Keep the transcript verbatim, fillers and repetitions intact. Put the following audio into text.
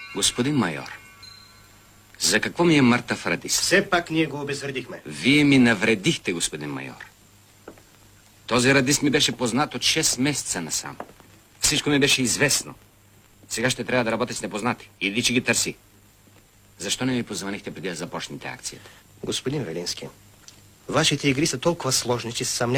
Господин майор, за какво ми е мъртъв радист? Все пак ние го обезвредихме. Вие ми навредихте, господин майор. Този радист ми беше познат от шест месеца насам. Всичко ми беше известно. Сега ще трябва да работя с непознати. Иди, че ги търси. Защо не ми позвонихте преди да започнете акцията? Господин Велински, вашите игри са толкова сложни, че се съмнявам.